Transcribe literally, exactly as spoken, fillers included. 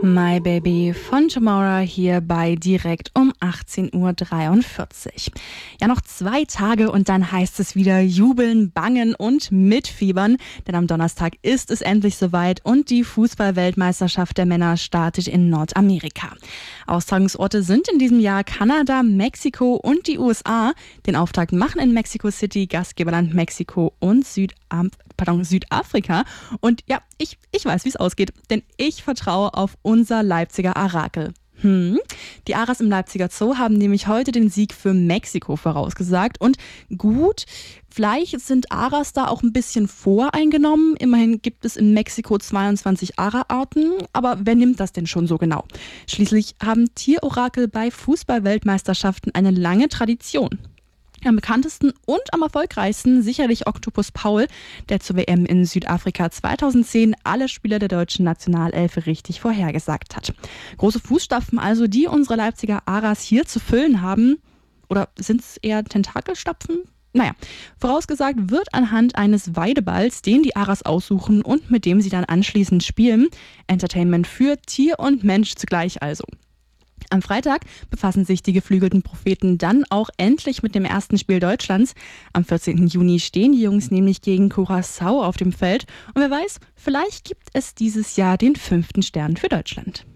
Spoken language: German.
My Baby von Tomorrow hier bei Direkt um achtzehn Uhr dreiundvierzig. Ja, noch zwei Tage und dann heißt es wieder jubeln, bangen und mitfiebern, denn am Donnerstag ist es endlich soweit und die Fußball-Weltmeisterschaft der Männer startet in Nordamerika. Austragungsorte sind in diesem Jahr Kanada, Mexiko und die U S A. Den Auftakt machen in Mexico City, Gastgeberland Mexiko und Südam- pardon, Südafrika. Und ja, ich, ich weiß, wie es ausgeht, denn ich vertraue auf unser Leipziger Arakel. Hm. Die Aras im Leipziger Zoo haben nämlich heute den Sieg für Mexiko vorausgesagt. Und gut, vielleicht sind Aras da auch ein bisschen voreingenommen. Immerhin gibt es in Mexiko zweiundzwanzig Ara-Arten. Aber wer nimmt das denn schon so genau? Schließlich haben Tierorakel bei Fußball-Weltmeisterschaften eine lange Tradition. Am bekanntesten und am erfolgreichsten sicherlich Octopus Paul, der zur W M in Südafrika zweitausendzehn alle Spieler der deutschen Nationalelf richtig vorhergesagt hat. Große Fußstapfen also, die unsere Leipziger Aras hier zu füllen haben. Oder sind es eher Tentakelstapfen? Naja, vorausgesagt wird anhand eines Weideballs, den die Aras aussuchen und mit dem sie dann anschließend spielen. Entertainment für Tier und Mensch zugleich also. Am Freitag befassen sich die geflügelten Propheten dann auch endlich mit dem ersten Spiel Deutschlands. Am vierzehnten Juni stehen die Jungs nämlich gegen Curaçao auf dem Feld. Und wer weiß, vielleicht gibt es dieses Jahr den fünften Stern für Deutschland.